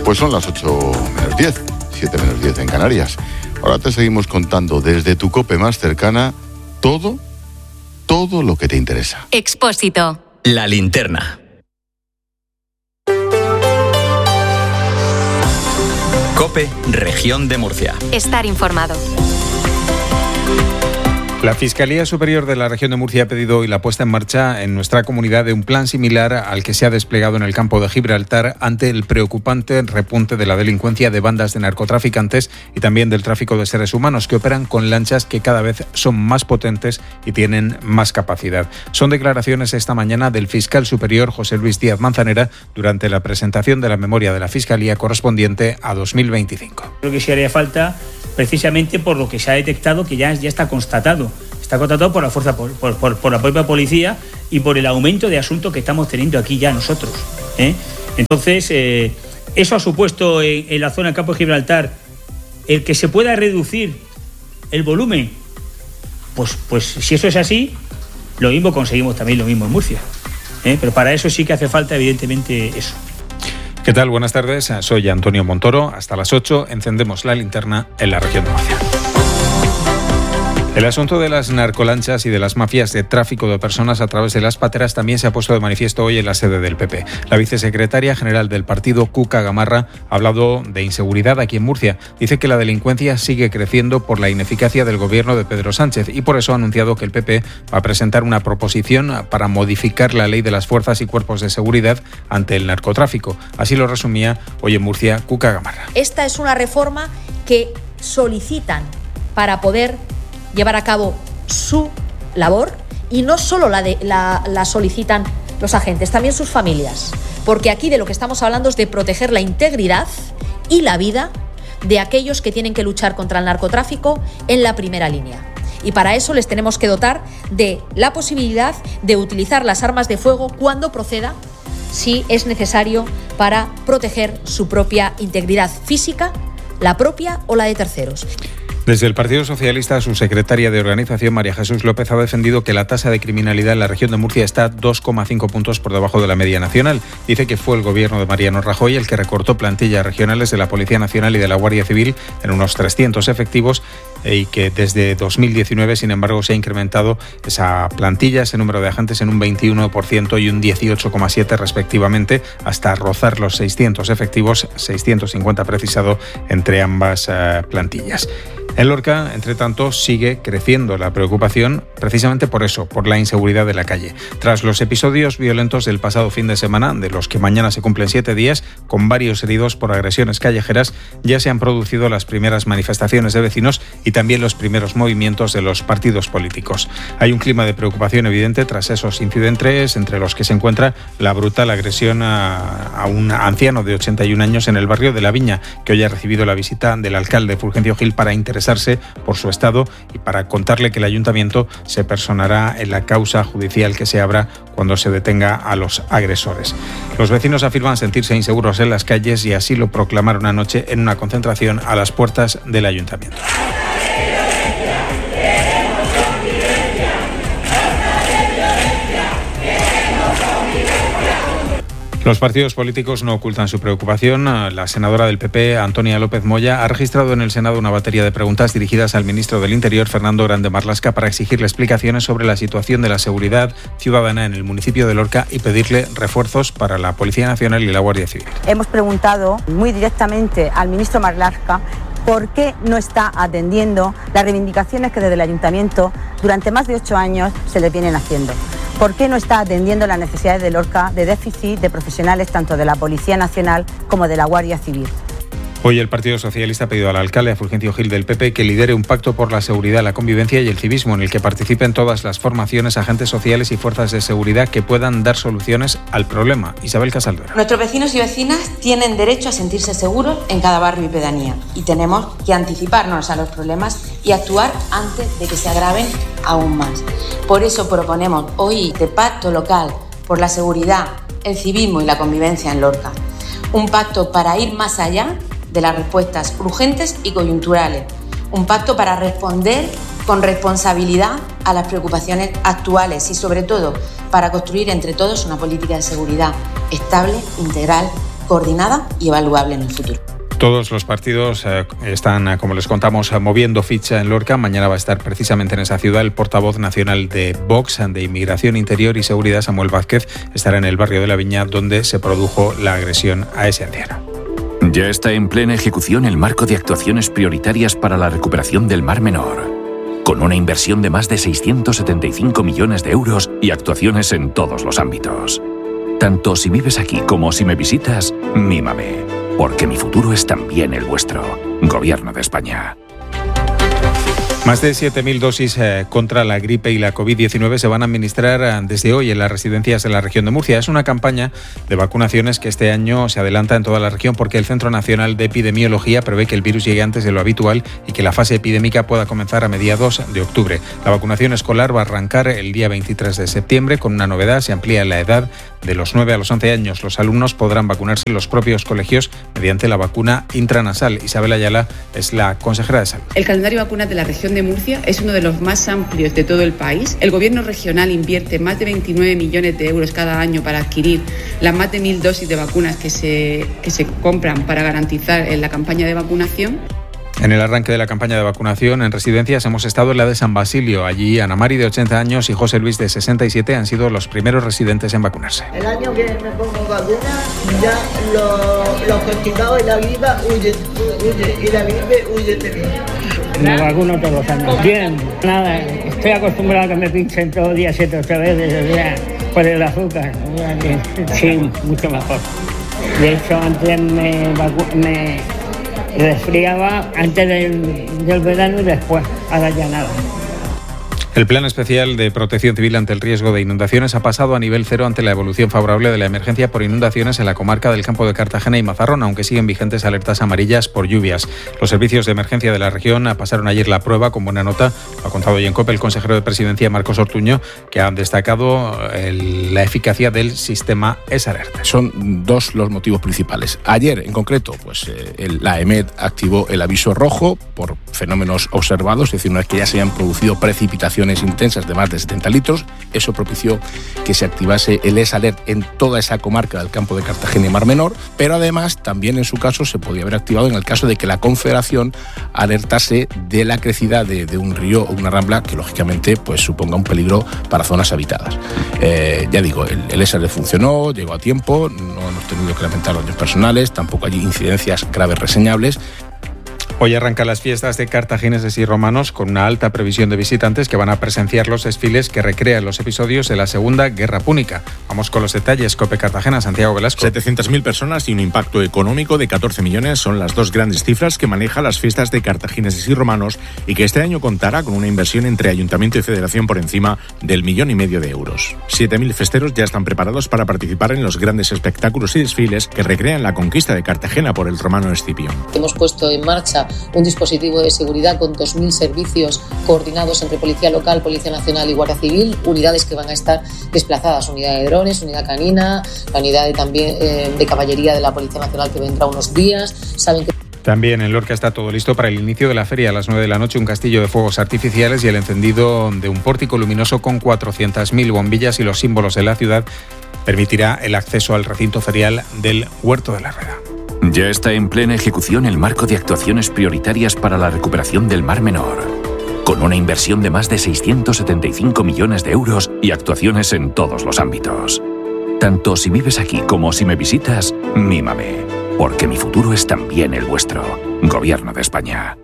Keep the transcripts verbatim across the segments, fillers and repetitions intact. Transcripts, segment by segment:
Pues son las ocho menos diez, siete menos diez en Canarias. Ahora te seguimos contando desde tu COPE más cercana todo, todo lo que te interesa. Expósito. La linterna. COPE, Región de Murcia. Estar informado. La Fiscalía Superior de la Región de Murcia ha pedido hoy la puesta en marcha en nuestra comunidad de un plan similar al que se ha desplegado en el campo de Gibraltar ante el preocupante repunte de la delincuencia de bandas de narcotraficantes y también del tráfico de seres humanos que operan con lanchas que cada vez son más potentes y tienen más capacidad. Son declaraciones esta mañana del fiscal superior José Luis Díaz Manzanera durante la presentación de la memoria de la Fiscalía correspondiente a dos mil veinticinco. Creo que sí haría falta, precisamente por lo que se ha detectado, que ya, ya está constatado. Está constatado por la fuerza, por, por, por, por la propia policía y por el aumento de asuntos que estamos teniendo aquí ya nosotros. ¿eh? Entonces, eh, eso ha supuesto en, en la zona del campo de Gibraltar el que se pueda reducir el volumen. Pues, pues si eso es así, lo mismo conseguimos también lo mismo en Murcia. ¿eh? Pero para eso sí que hace falta, evidentemente, eso. ¿Qué tal? Buenas tardes. Soy Antonio Montoro. Hasta las ocho encendemos la linterna en la región de Murcia. El asunto de las narcolanchas y de las mafias de tráfico de personas a través de las pateras también se ha puesto de manifiesto hoy en la sede del P P. La vicesecretaria general del partido, Cuca Gamarra, ha hablado de inseguridad aquí en Murcia. Dice que la delincuencia sigue creciendo por la ineficacia del gobierno de Pedro Sánchez y por eso ha anunciado que el P P va a presentar una proposición para modificar la ley de las fuerzas y cuerpos de seguridad ante el narcotráfico. Así lo resumía hoy en Murcia Cuca Gamarra. Esta es una reforma que solicitan para poder llevar a cabo su labor y no solo la, de, la, la solicitan los agentes, también sus familias, porque aquí de lo que estamos hablando es de proteger la integridad y la vida de aquellos que tienen que luchar contra el narcotráfico en la primera línea. Y para eso les tenemos que dotar de la posibilidad de utilizar las armas de fuego cuando proceda, si es necesario, para proteger su propia integridad física, la propia o la de terceros. Desde el Partido Socialista, su secretaria de organización, María Jesús López, ha defendido que la tasa de criminalidad en la región de Murcia está dos coma cinco puntos por debajo de la media nacional. Dice que fue el gobierno de Mariano Rajoy el que recortó plantillas regionales de la Policía Nacional y de la Guardia Civil en unos trescientos efectivos y que desde dos mil diecinueve, sin embargo, se ha incrementado esa plantilla, ese número de agentes en un veintiuno por ciento y un dieciocho coma siete por ciento respectivamente, hasta rozar los seiscientos efectivos, seiscientos cincuenta precisado entre ambas uh, plantillas. En Lorca, entre tanto, sigue creciendo la preocupación precisamente por eso, por la inseguridad de la calle. Tras los episodios violentos del pasado fin de semana, de los que mañana se cumplen siete días, con varios heridos por agresiones callejeras, ya se han producido las primeras manifestaciones de vecinos y también los primeros movimientos de los partidos políticos. Hay un clima de preocupación evidente tras esos incidentes, entre los que se encuentra la brutal agresión a, a un anciano de ochenta y un años en el barrio de La Viña, que hoy ha recibido la visita del alcalde Fulgencio Gil para interesarse por su estado y para contarle que el ayuntamiento se personará en la causa judicial que se abra cuando se detenga a los agresores. Los vecinos afirman sentirse inseguros en las calles y así lo proclamaron anoche en una concentración a las puertas del ayuntamiento. Los partidos políticos no ocultan su preocupación. La senadora del P P, Antonia López Moya, ha registrado en el Senado una batería de preguntas dirigidas al ministro del Interior, Fernando Grande Marlaska, para exigirle explicaciones sobre la situación de la seguridad ciudadana en el municipio de Lorca y pedirle refuerzos para la Policía Nacional y la Guardia Civil. Hemos preguntado muy directamente al ministro Marlaska por qué no está atendiendo las reivindicaciones que desde el Ayuntamiento durante más de ocho años se le vienen haciendo. ¿Por qué no está atendiendo las necesidades de Lorca de déficit de profesionales tanto de la Policía Nacional como de la Guardia Civil? Hoy el Partido Socialista ha pedido al alcalde, a Fulgencio Gil del P P, que lidere un pacto por la seguridad, la convivencia y el civismo en el que participen todas las formaciones, agentes sociales y fuerzas de seguridad que puedan dar soluciones al problema. Isabel Casaldora. Nuestros vecinos y vecinas tienen derecho a sentirse seguros en cada barrio y pedanía y tenemos que anticiparnos a los problemas y actuar antes de que se agraven aún más. Por eso proponemos hoy este pacto local por la seguridad, el civismo y la convivencia en Lorca. Un pacto para ir más allá de las respuestas urgentes y coyunturales. Un pacto para responder con responsabilidad a las preocupaciones actuales y, sobre todo, para construir entre todos una política de seguridad estable, integral coordinada y evaluable en el futuro. Todos los partidos eh, están, como les contamos, moviendo ficha en Lorca. Mañana va a estar precisamente en esa ciudad el portavoz nacional de Vox, de Inmigración, Interior y Seguridad, Samuel Vázquez. Estará en el barrio de La Viña, donde se produjo la agresión a ese anciano. Ya está en plena ejecución el marco de actuaciones prioritarias para la recuperación del Mar Menor, con una inversión de más de seiscientos setenta y cinco millones de euros y actuaciones en todos los ámbitos. Tanto si vives aquí como si me visitas, mímame, porque mi futuro es también el vuestro. Gobierno de España. Más de siete mil dosis eh, contra la gripe y la covid diecinueve se van a administrar eh, desde hoy en las residencias de la región de Murcia. Es una campaña de vacunaciones que este año se adelanta en toda la región porque el Centro Nacional de Epidemiología prevé que el virus llegue antes de lo habitual y que la fase epidémica pueda comenzar a mediados de octubre. La vacunación escolar va a arrancar el día veintitrés de septiembre con una novedad: se amplía la edad de los nueve a los once años. Los alumnos podrán vacunarse en los propios colegios mediante la vacuna intranasal. Isabel Ayala es la consejera de Salud. El calendario de vacunas de la región de Murcia es uno de los más amplios de todo el país. El gobierno regional invierte más de veintinueve millones de euros cada año para adquirir las más de mil dosis de vacunas que se, que se compran para garantizar en la campaña de vacunación. En el arranque de la campaña de vacunación en residencias hemos estado en la de San Basilio. Allí Ana Mari, de ochenta años, y José Luis, de sesenta y siete, han sido los primeros residentes en vacunarse. El año que me pongo vacuna, ya los lo constipados y la gripa huye, huye, y la gripe huye de mí. Me vacuno todos los años. Bien, nada, estoy acostumbrado a que me pinchen todos los días siete o ocho veces, o sea, por el azúcar. Sí, mucho mejor. De hecho, antes me vacu- me resfriaba antes del, del verano y después, ahora ya nada. El Plan Especial de Protección Civil ante el riesgo de inundaciones ha pasado a nivel cero ante la evolución favorable de la emergencia por inundaciones en la comarca del Campo de Cartagena y Mazarrón, aunque siguen vigentes alertas amarillas por lluvias. Los servicios de emergencia de la región pasaron ayer la prueba con buena nota. Lo ha contado hoy en COPE el consejero de Presidencia, Marcos Ortuño, que han destacado el, la eficacia del sistema EsAlerta. Son dos los motivos principales. Ayer, en concreto, pues eh, el, la EMET activó el aviso rojo por fenómenos observados, es decir, una vez que ya se hayan producido precipitaciones intensas de más de setenta litros, eso propició que se activase el EsAlert en toda esa comarca del Campo de Cartagena y Mar Menor, pero además también en su caso se podía haber activado en el caso de que la Confederación alertase de la crecida de, de un río o una rambla que lógicamente pues suponga un peligro para zonas habitadas. Eh, ya digo, el, el EsAlert funcionó, llegó a tiempo, no hemos tenido que lamentar daños personales, tampoco hay incidencias graves reseñables. Hoy arrancan las fiestas de cartagineses y romanos con una alta previsión de visitantes que van a presenciar los desfiles que recrean los episodios de la Segunda Guerra Púnica. Vamos con los detalles. COPE Cartagena, Santiago Velasco. setecientas mil personas y un impacto económico de catorce millones son las dos grandes cifras que maneja las fiestas de cartagineses y romanos y que este año contará con una inversión entre Ayuntamiento y Federación por encima del millón y medio de euros. siete mil festeros ya están preparados para participar en los grandes espectáculos y desfiles que recrean la conquista de Cartagena por el romano Escipión. Hemos puesto en marcha un dispositivo de seguridad con dos mil servicios coordinados entre Policía Local, Policía Nacional y Guardia Civil, unidades que van a estar desplazadas, unidad de drones, unidad canina, la unidad de, también eh, de caballería de la Policía Nacional que vendrá unos días. Saben que También en Lorca está todo listo para el inicio de la feria. A las nueve de la noche, un castillo de fuegos artificiales y el encendido de un pórtico luminoso con cuatrocientas mil bombillas y los símbolos de la ciudad permitirá el acceso al recinto ferial del Huerto de la Rueda. Ya está en plena ejecución el marco de actuaciones prioritarias para la recuperación del Mar Menor, con una inversión de más de seiscientos setenta y cinco millones de euros y actuaciones en todos los ámbitos. Tanto si vives aquí como si me visitas, mímame, porque mi futuro es también el vuestro. Gobierno de España.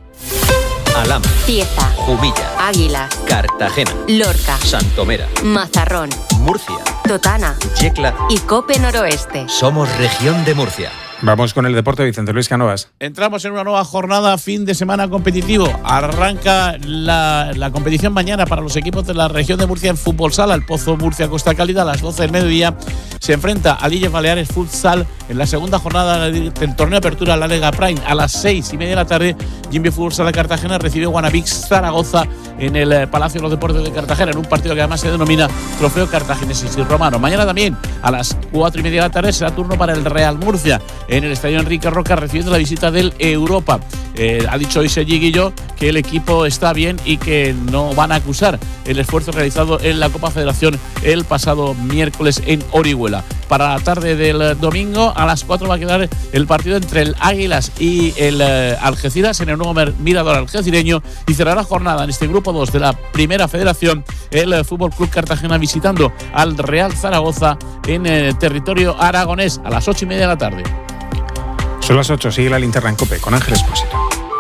Alhama, Cieza, Jumilla, Águilas, Cartagena, Lorca, Santomera, Mazarrón, Murcia, Totana Yecla y COPE Noroeste. Somos Región de Murcia. Vamos con el deporte, Vicente Luis Cánovas. Entramos en una nueva jornada, fin de semana competitivo. Arranca la, la competición mañana para los equipos de la región de Murcia en fútbol sala. El Pozo Murcia Costa Cálida a las doce del mediodía se enfrenta a Illes Baleares Futsal en la segunda jornada del torneo de apertura a la Lega Prime. A las seis y media de la tarde, Jimby Fútbol Sala Cartagena recibe Guanabix Zaragoza en el Palacio de los Deportes de Cartagena, en un partido que además se denomina Trofeo Cartagineses y Romano. Mañana también a las cuatro y media de la tarde será turno para el Real Murcia en el Estadio Enrique Roca, recibiendo la visita del Europa. Eh, ha dicho hoy Sergi Guillo que el equipo está bien y que no van a acusar el esfuerzo realizado en la Copa Federación el pasado miércoles en Orihuela. Para la tarde del domingo a las cuatro va a quedar el partido entre el Águilas y el eh, Algeciras en el nuevo Mirador algecireño, y cerrará jornada en este grupo dos de la Primera Federación el eh, Fútbol Club Cartagena visitando al Real Zaragoza en eh, territorio aragonés a las ocho y media de la tarde. Son las ocho, sigue la linterna en COPE con Ángel Expósito.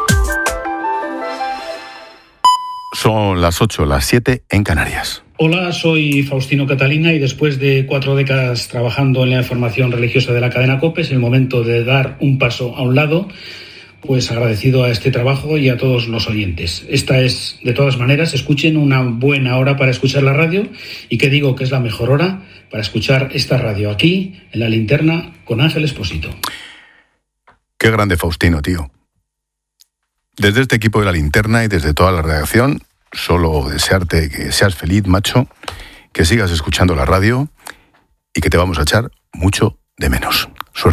Son las ocho, las siete en Canarias. Hola, soy Faustino Catalina y después de cuatro décadas trabajando en la información religiosa de la cadena COPE es el momento de dar un paso a un lado, pues agradecido a este trabajo y a todos los oyentes. Esta es, de todas maneras, escuchen, una buena hora para escuchar la radio, y que digo que es la mejor hora para escuchar esta radio aquí, en La Linterna, con Ángel Expósito. Qué grande Faustino, tío. Desde este equipo de La Linterna y desde toda la redacción, solo desearte que seas feliz, macho, que sigas escuchando la radio y que te vamos a echar mucho de menos.